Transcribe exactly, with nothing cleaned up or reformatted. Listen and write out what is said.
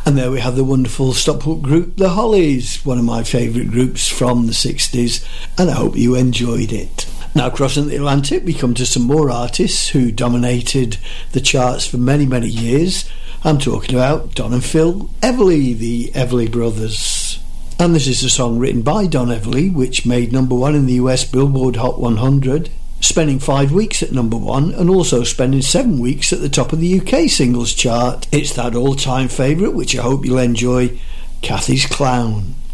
And there we have the wonderful stop-up group The Hollies, one of my favourite groups from the sixties, and I hope you enjoyed it. Now, crossing the Atlantic, we come to some more artists who dominated the charts for many, many years. I'm talking about Don and Phil Everly, the Everly Brothers. And this is a song written by Don Everly, which made number one in the U S Billboard Hot one hundred, spending five weeks at number one and also spending seven weeks at the top of the U K singles chart. It's that all-time favourite, which I hope you'll enjoy, Cathy's Clown.